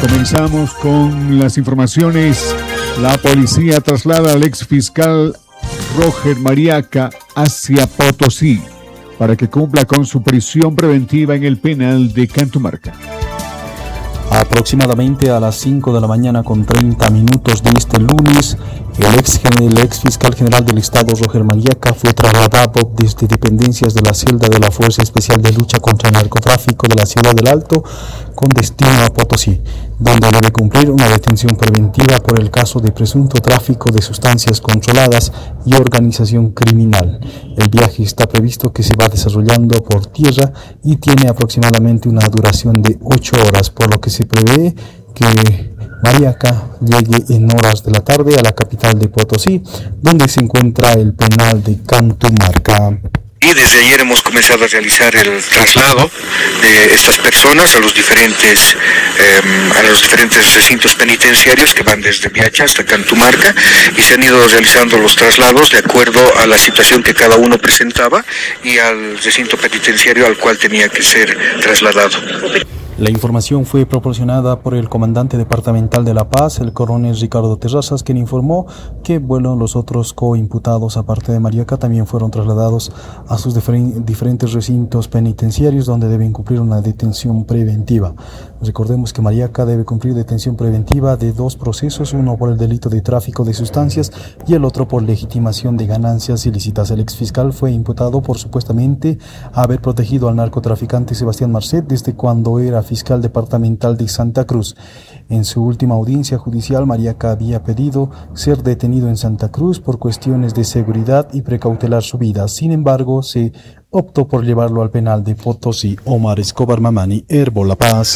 Comenzamos con las informaciones. La policía traslada al ex fiscal Roger Mariaca hacia Potosí para que cumpla con su prisión preventiva en el penal de Cantumarca. Aproximadamente a las 5 de la mañana con 30 minutos de este lunes, el ex fiscal general del Estado, Roger Mariaca, fue trasladado desde dependencias de la celda de la Fuerza Especial de Lucha contra el Narcotráfico de la Ciudad del Alto con destino a Potosí, donde debe cumplir una detención preventiva por el caso de presunto tráfico de sustancias controladas y organización criminal. El viaje está previsto que se va desarrollando por tierra y tiene aproximadamente una duración de 8 horas, por lo que se prevé que Mariaca llegue en horas de la tarde a la capital de Potosí, donde se encuentra el penal de Cantumarca. Y desde ayer hemos comenzado a realizar el traslado de estas personas a los diferentes recintos penitenciarios que van desde Viacha hasta Cantumarca, y se han ido realizando los traslados de acuerdo a la situación que cada uno presentaba y al recinto penitenciario al cual tenía que ser trasladado. La información fue proporcionada por el comandante departamental de La Paz, el coronel Ricardo Terrazas, quien informó que los otros coimputados, aparte de Mariaca, también fueron trasladados a sus diferentes recintos penitenciarios donde deben cumplir una detención preventiva. Recordemos que Mariaca debe cumplir detención preventiva de 2 procesos, uno por el delito de tráfico de sustancias y el otro por legitimación de ganancias ilícitas. El exfiscal fue imputado por supuestamente haber protegido al narcotraficante Sebastián Marcet desde cuando era fiscal departamental de Santa Cruz. En su última audiencia judicial, Mariaca había pedido ser detenido en Santa Cruz por cuestiones de seguridad y precautelar su vida. Sin embargo, se optó por llevarlo al penal de Potosí. Omar Escobar Mamani, Herbo La Paz.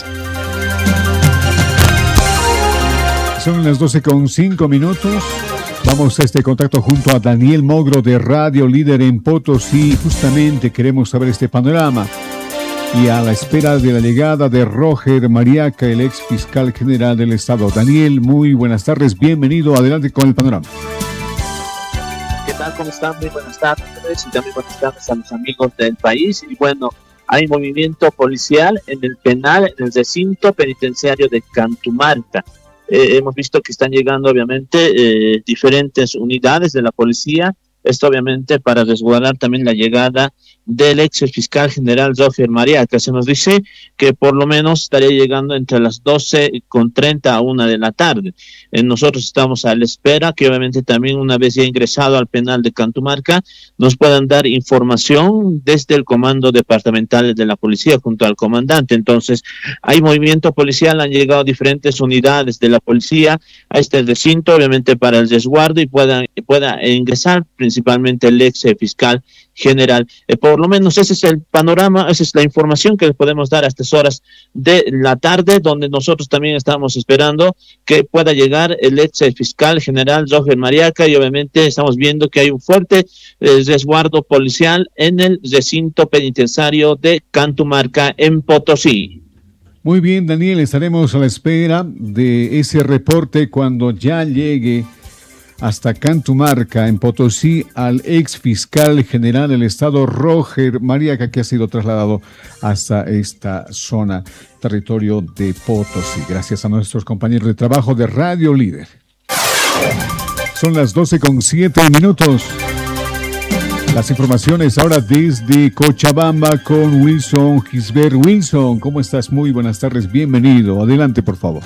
Son las 12:05. Vamos a este contacto junto a Daniel Mogro de Radio Líder en Potosí. Justamente queremos saber este panorama. Y a la espera de la llegada de Roger Mariaca, el ex fiscal general del Estado. Daniel, muy buenas tardes, bienvenido, adelante con el panorama. ¿Qué tal? ¿Cómo están? Muy buenas tardes, y también buenas tardes a los amigos del país. Y bueno, hay movimiento policial en el penal, en el recinto penitenciario de Cantumarca. Hemos visto que están llegando, obviamente, diferentes unidades de la policía. Esto, obviamente, para resguardar también la llegada del ex fiscal general Roger Mariaca. Se nos dice que por lo menos estaría llegando entre las 12:30 a 1 de la tarde. Nosotros estamos a la espera que obviamente también una vez ya ingresado al penal de Cantumarca nos puedan dar información desde el comando departamental de la policía junto al comandante. Entonces hay movimiento policial, han llegado diferentes unidades de la policía a este recinto, obviamente para el resguardo y pueda ingresar principalmente el ex fiscal general. Por lo menos ese es el panorama, esa es la información que les podemos dar a estas horas de la tarde, donde nosotros también estamos esperando que pueda llegar el ex fiscal general Roger Mariaca, y obviamente estamos viendo que hay un fuerte resguardo policial en el recinto penitenciario de Cantumarca en Potosí. Muy bien, Daniel, estaremos a la espera de ese reporte cuando ya llegue hasta Cantumarca, en Potosí, al ex fiscal general del Estado, Roger Mariaca, que ha sido trasladado hasta esta zona, territorio de Potosí. Gracias a nuestros compañeros de trabajo de Radio Líder. Son las 12:07. Las informaciones ahora desde Cochabamba con Wilson Gisbert. Wilson, ¿cómo estás? Muy buenas tardes, bienvenido. Adelante, por favor.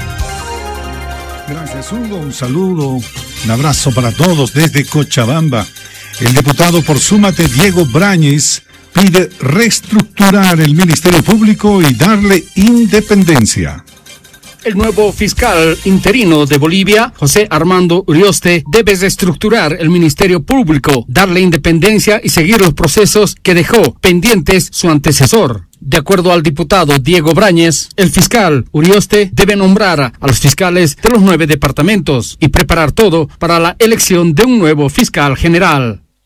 Gracias, Hugo. Un saludo, un abrazo para todos desde Cochabamba. El diputado por Súmate, Diego Brañez, pide reestructurar el Ministerio Público y darle independencia. El nuevo fiscal interino de Bolivia, José Armando Urioste, debe reestructurar el Ministerio Público, darle independencia y seguir los procesos que dejó pendientes su antecesor. De acuerdo al diputado Diego Brañez, el fiscal Urioste debe nombrar a los fiscales de los 9 departamentos y preparar todo para la elección de un nuevo fiscal general.